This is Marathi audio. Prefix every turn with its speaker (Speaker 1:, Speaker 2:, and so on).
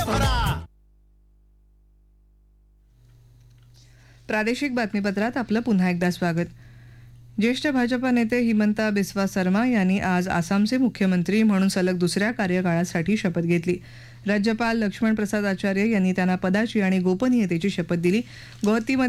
Speaker 1: प्रादेशिक बातमीपत्रात आपलं पुन्हा एकदा स्वागत. ज्येष्ठ भाजपा नेते हिमंता बिस्वा सर्मा यांनी आज आसामचे मुख्यमंत्री म्हणून सलग दुसऱ्या कार्यकाळासाठी शपथ घेतली. राज्यपाल लक्ष्मण प्रसाद आचार्य यांनी त्यांना पदाची आणि गोपनीयतेची शपथ दिली. गुवाहाटीमध्ये